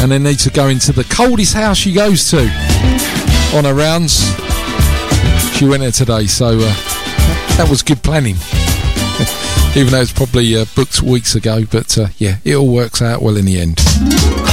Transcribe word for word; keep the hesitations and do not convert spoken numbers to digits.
and then need to go into the coldest house she goes to on her rounds. She went there today, so uh, that was good planning. Even though it's probably uh, booked weeks ago, but uh, yeah, it all works out well in the end.